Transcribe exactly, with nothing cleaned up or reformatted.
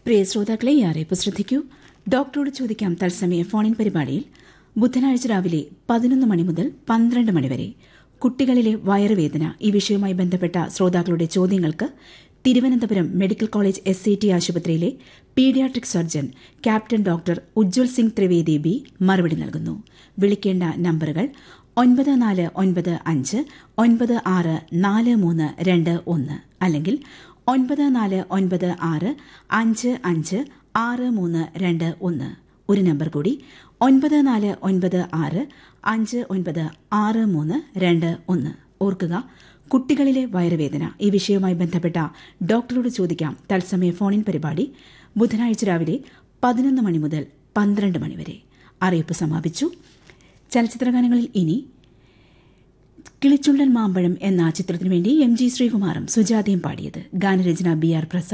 പ്രിയ ശ്രോതാക്കളെ ഈ അറിയിപ്പ് ശ്രദ്ധിക്കൂ. ഡോക്ടറോട് ചോദിക്കാം തത്സമയ ഫോണിൻ പരിപാടിയിൽ ബുധനാഴ്ച രാവിലെ പതിനൊന്ന് മണി മുതൽ പന്ത്രണ്ട് മണിവരെ കുട്ടികളിലെ വയറുവേദന ഈ വിഷയവുമായി ബന്ധപ്പെട്ട ശ്രോതാക്കളുടെ ചോദ്യങ്ങൾക്ക് Thiruvananthapuram medical college S I T ആശുപത്രിയിലെ paediatric surgeon captain doctor Ujjwal Singh Trivedi B മറുപടി നൽകുന്നു. വിളിക്കേണ്ട നമ്പറുകൾ ഒൻപത് നാല് ഒൻപത് അഞ്ച് ഒൻപത് ആറ് നാല് മൂന്ന് രണ്ട് ഒന്ന് അല്ലെങ്കിൽ ഒൻപത് നാല് ഒൻപത് ആറ് അഞ്ച് അഞ്ച് ആറ് മൂന്ന് രണ്ട് ഒന്ന്. ഒരു നമ്പർ കൂടി ഒൻപത് നാല് ഒൻപത് ആറ് അഞ്ച് ഒൻപത് ആറ് മൂന്ന് രണ്ട് ഒന്ന്. ഓർക്കുക, കുട്ടികളിലെ വയറുവേദന ഈ വിഷയവുമായി ബന്ധപ്പെട്ട ഡോക്ടറോട് ചോദിക്കാം തത്സമയ ഫോണിൻ പരിപാടി ബുധനാഴ്ച രാവിലെ പതിനൊന്ന് മണി മുതൽ പന്ത്രണ്ട് മണിവരെ. അറിയിപ്പ് സമാപിച്ചു. ചലച്ചിത്രഗാനങ്ങളിൽ ഇനി കിളിച്ചുണ്ടൻ മാമ്പഴം എന്ന ചിത്രത്തിനുവേണ്ടി എം ജി ശ്രീകുമാറും സുജാതയും പാടിയത്. ഗാനരചന ബി ആർ പ്രസാദ്.